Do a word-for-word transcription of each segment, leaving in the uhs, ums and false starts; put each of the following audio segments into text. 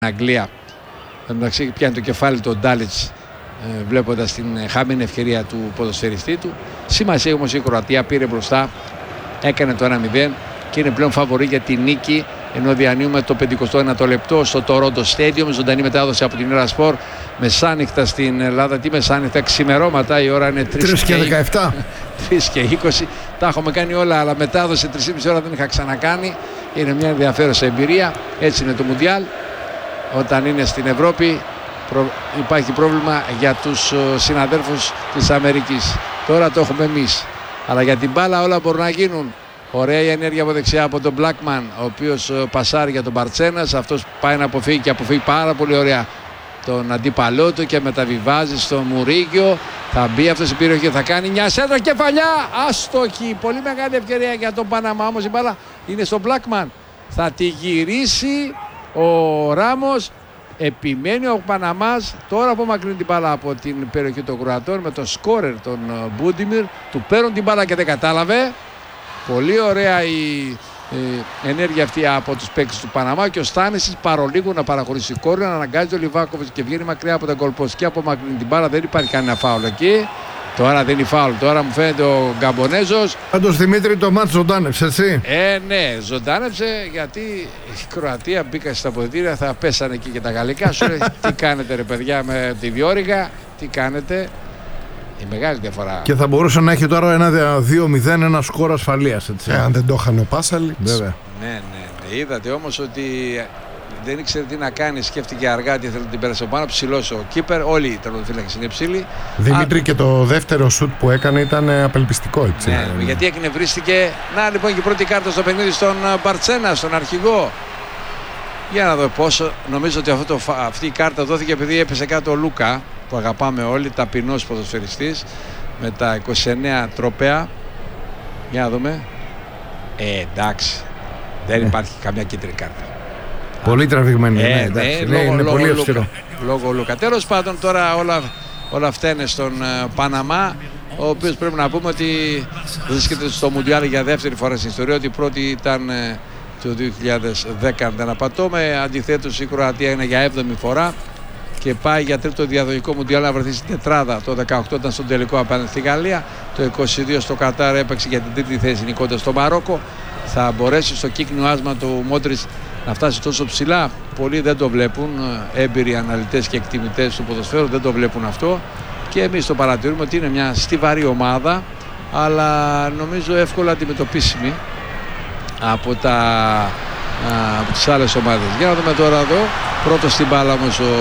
Αγγλία. Εντάξει, πιάνει το κεφάλι του Ντάλιτς ε, βλέποντας την χαμένη ευκαιρία του ποδοσφαιριστή του. Σημασία όμως η Κροατία πήρε μπροστά, έκανε το ένα μηδέν και είναι πλέον φαβορή για τη νίκη, ενώ διανύουμε το πενηκοστό ένατο λεπτό στο Toronto Stadium. Ζωντανή μετάδοση από την Eurosport, μεσάνυχτα στην Ελλάδα. Τι μεσάνυχτα, ξημερώματα, η ώρα είναι τρεις και δεκαεπτά. τρεις και είκοσι. Τα έχουμε κάνει όλα, αλλά μετάδοση τρεις και μισή ώρα δεν είχα ξανακάνει. Είναι μια ενδιαφέρουσα εμπειρία. Έτσι είναι το Μουντιάλ. Όταν είναι στην Ευρώπη προ... υπάρχει πρόβλημα για τους συναδέλφους της Αμερικής. Τώρα το έχουμε εμείς. Αλλά για την μπάλα όλα μπορούν να γίνουν. Ωραία η ενέργεια από δεξιά από τον Blackman, ο οποίος πασάρει για τον Μπαρτσένας. Αυτός πάει να αποφύγει και αποφύγει πάρα πολύ ωραία τον αντίπαλό του και μεταβιβάζει στο Μουρίγκιο. Θα μπει αυτός στην περιοχή, θα κάνει μια σέντρα κεφαλιά. Άστοχη, πολύ μεγάλη ευκαιρία για τον Παναμά, όμως η μπάλα είναι στον Blackman. Θα τη γυρίσει ο Ράμος. Επιμένει ο Παναμάς, τώρα απομακρύνει την μπάλα από την περιοχή των Κροατών με τον σκόρερ τον Μπούντιμιρ. Του παίρνουν την μπάλα και δεν κατάλαβε. Πολύ ωραία η, η ενέργεια αυτή από τους παίκτες του Παναμά και ο Στάνησης παρολίγο να παραχωρήσει κόρνερ, να αναγκάζει ο Λιβάκοβιτς και βγαίνει μακριά από τον κολποσκή, απομακρύνει την μπάλα, δεν υπάρχει κανένα φάουλ εκεί. Τώρα δεν είναι φάουλ, τώρα μου φαίνεται ο Γκαμπονέζος. Πάντως Δημήτρη, το μάτς ζωντάνεψε, έτσι. Ε, ναι, ζωντάνεψε γιατί η Κροατία μπήκα στα αποδυτήρια, θα πέσανε εκεί και τα γαλλικά. Σου λέει τι κάνετε ρε παιδιά με τη Διόρυγα, τι κάνετε. Η μεγάλη διαφορά. Και θα μπορούσε να έχει τώρα ένα δύο μηδέν, ένα σκορ ασφαλείας, έτσι. Ε, αν δεν το είχαν ο Πάσαλιτς. Βέβαια. Ναι, ναι, ναι. Είδατε όμως ότι δεν ήξερε τι να κάνει. Σκέφτηκε αργά τι θέλει να την πέρασε πάνω. Ψηλός ο κίπερ. Όλοι οι τερματοφύλακες είναι ψηλοί. Δημήτρη, Α... και το δεύτερο σουτ που έκανε ήταν απελπιστικό, έτσι. Ναι, ναι, γιατί εκνευρίστηκε. Να λοιπόν και η πρώτη κάρτα στο παιχνίδι στον Μπαρτσένα, στον αρχηγό. Για να δω πόσο. Νομίζω ότι αυτό το, αυτή η κάρτα δόθηκε επειδή έπεσε κάτω ο Λούκα, που αγαπάμε όλοι, ταπεινός ποδοσφαιριστής, με τα είκοσι εννέα τρόπαια. Για να δούμε. Ε, εντάξει. Δεν υπάρχει καμιά κίτρινη κάρτα. Πολύ τραβηγμένη. Ε, ναι, εντάξει, ναι, ναι, λόγω, είναι λόγω πολύ Λούκα. αυστηρό. Λόγω Λούκα. Τέλος πάντων, τώρα όλα, όλα φταίνε στον uh, Παναμά, ο οποίος πρέπει να πούμε ότι βρίσκεται στο Μουντιάλ για δεύτερη φορά στην ιστορία. Ότι η πρώτη ήταν uh, το δύο χιλιάδες δέκα, αν δεν απατώμε. Αντιθέτως η Κροατία είναι για έβδομη φορά και πάει για τρίτο διαδοχικό Μουντιάλ να βρεθεί στην τετράδα. Το δεκαοκτώ ήταν στον τελικό απέναντι στη Γαλλία. Το είκοσι δύο στο Κατάρ έπαιξε για την τρίτη θέση νικώντας στο Μαρόκο. Θα μπορέσει στο κύκνιο άσμα του Μόντριτς να φτάσει τόσο ψηλά. Πολλοί δεν το βλέπουν, έμπειροι αναλυτές και εκτιμητές του ποδοσφαίρου δεν το βλέπουν αυτό και εμείς το παρατηρούμε ότι είναι μια στιβαρή ομάδα, αλλά νομίζω εύκολα αντιμετωπίσιμη από, τα, από τις άλλες ομάδες. Για να δούμε τώρα εδώ, πρώτος στην μπάλα όμως ο,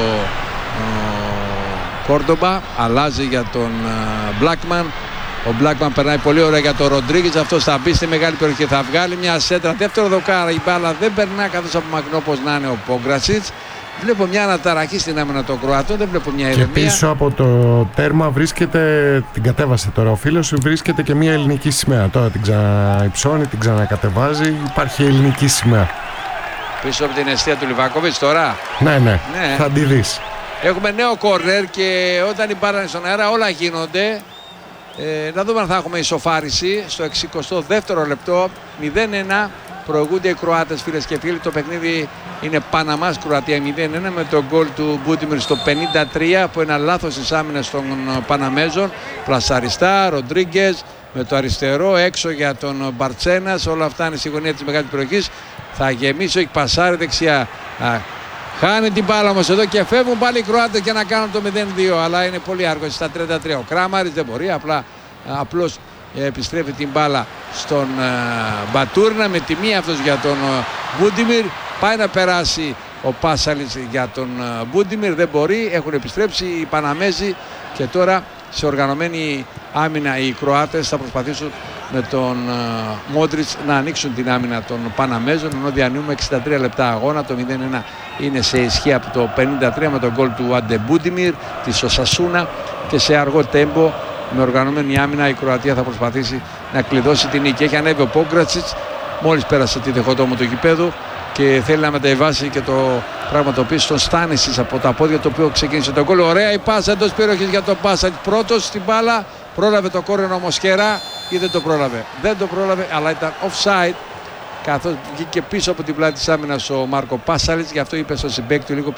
ο Κόρντομπα, αλλάζει για τον Blackman. Ο Blackman περνάει πολύ ωραία για τον Ροντρίγκετς. Αυτός θα μπει στη μεγάλη περιοχή, θα βγάλει μια σέντρα. Δεύτερο δοκάρα, η μπάλα δεν περνά καθώς απομακρυνό όπως να είναι ο Πόγκρατσιτς. Βλέπω μια αναταραχή στην άμυνα των Κροατών, δεν βλέπω μια ηρεμία. Και πίσω από το τέρμα βρίσκεται, την κατέβασε τώρα ο φίλος, βρίσκεται και μια ελληνική σημαία. Τώρα την ξαναυψώνει, την ξανακατεβάζει, υπάρχει ελληνική σημαία. Πίσω από την αιστεία του Λιβάκοβιτς τώρα. Ναι, ναι, ναι. Θα τη δεις. Έχουμε νέο κόρνερ και όταν η μπάλα είναι στον αέρα όλα γίνονται. Ε, να δούμε αν θα έχουμε ισοφάριση στο εξηκοστό δεύτερο λεπτό. μηδέν ένα προηγούνται οι Κροάτες, φίλες και φίλοι. Το παιχνίδι είναι Παναμάς Κροατία μηδέν ένα με τον γκολ του Μπούντιμιρ στο πενήντα τρία από ένα λάθος της άμυνας των Παναμέζων. Πλασαριστά, Ροντρίγκες με το αριστερό έξω για τον Μπαρτσένας. Όλα αυτά είναι στη γωνία της μεγάλης περιοχής. Θα γεμίσει, έχει πασάρει δεξιά. Α, χάνει την μπάλα όμως εδώ και φεύγουν πάλι οι Κροάτες για να κάνουν το μηδέν δύο, αλλά είναι πολύ άργο στα τριάντα τρία. Ο Κράμαρης δεν μπορεί, απλά, απλώς επιστρέφει την μπάλα στον uh, Μπατούρνα με τη μία αυτός για τον uh, Μπούντιμιρ. Πάει να περάσει ο Πάσαλιτς για τον uh, Μπούντιμιρ, δεν μπορεί, έχουν επιστρέψει οι Παναμέζοι και τώρα σε οργανωμένη άμυνα οι Κροάτες θα προσπαθήσουν με τον uh, Μόντριτς να ανοίξουν την άμυνα των Παναμέζων, ενώ διανύουμε εξήντα τρία λεπτά αγώνα. Το μηδέν ένα είναι σε ισχύ από το πενήντα τρία με τον γκολ του Άντε Μπούντιμιρ της Οσασούνα και σε αργό τέμπο με οργανωμένη άμυνα η Κροατία θα προσπαθήσει να κλειδώσει την νίκη. Έχει ανέβει ο Πόγκρατσιτς, μόλις πέρασε τη δεχοτόμο του γηπέδου και θέλει να μεταβάσει και το πράγμα το οποίο στον Στάνησης από τα πόδια, το οποίο ξεκίνησε τον γκολ. Ωραία η πάσα εντός περιοχής για τον Πάσα. Πρώτος στην μπάλα, πρόλαβε το κόρνερ ο Μοσχερά ή δεν το πρόλαβε. Δεν το πρόλαβε, αλλά ήταν offside. καθώς βγήκε πίσω από την πλάτη της άμυνας ο Μάρκο Πάσαλιτς, γι' αυτό είπε στο συμπέκτη του λίγο